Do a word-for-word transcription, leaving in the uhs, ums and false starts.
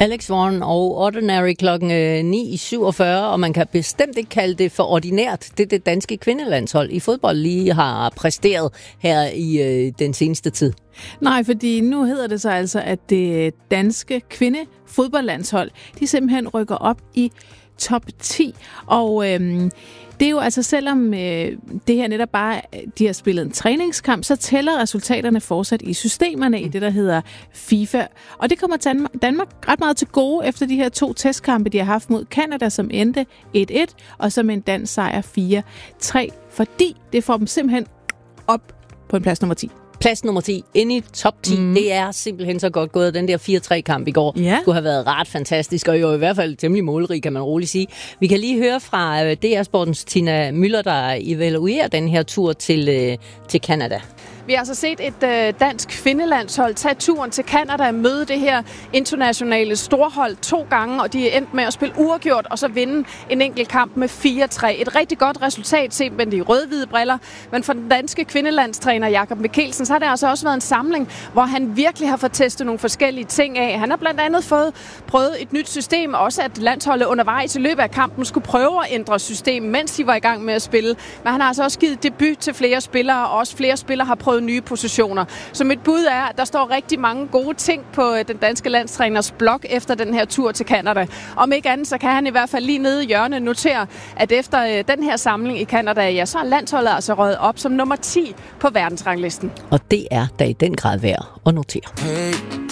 Alex Warren og Ordinary klokken ni syvogfyrre, og man kan bestemt ikke kalde det for ordinært. Det det danske kvindelandshold i fodbold lige har præsteret her i øh, den seneste tid. Nej, fordi nu hedder det så altså, at det danske kvindefodboldlandshold, de simpelthen rykker op i top ti, og øhm, det er jo altså, selvom øh, det her netop bare, de har spillet en træningskamp, så tæller resultaterne fortsat i systemerne i det, der hedder FIFA. Og det kommer Danmark ret meget til gode efter de her to testkampe, de har haft mod Canada, som endte et et, og så med en dansk sejr fire tre, fordi det får dem simpelthen op på en plads nummer ti. Plads nummer ti, inde i top ti, mm. det er simpelthen så godt gået. Den der fire tre-kamp i går ja. skulle have været ret fantastisk, og jo i hvert fald temmelig målrig, kan man roligt sige. Vi kan lige høre fra D R Sportens Tina Müller, der evaluerer den her tur til, til Canada. Vi har altså set et øh, dansk kvindelandshold tage turen til Canada og møde det her internationale storhold to gange, og de er endt med at spille uafgjort og så vinde en enkelt kamp med fire tre. Et rigtig godt resultat set med de rød-hvide briller, men for den danske kvindelandstræner Jakob Mikkelsen, så har det altså også været en samling, hvor han virkelig har fået testet nogle forskellige ting af. Han har blandt andet fået prøvet et nyt system, også at landsholdet undervejs i løbet af kampen skulle prøve at ændre systemet, mens de var i gang med at spille. Men han har altså også givet debut til flere spillere, og også flere spillere har prøvet nye positioner. Så mit bud er, at der står rigtig mange gode ting på den danske landstræners blog efter den her tur til Canada. Om ikke andet, så kan han i hvert fald lige nede i hjørnet notere, at efter den her samling i Canada, ja, så er landsholdet altså røget op som nummer ti på verdensranglisten. Og det er da i den grad værd at notere. Hey.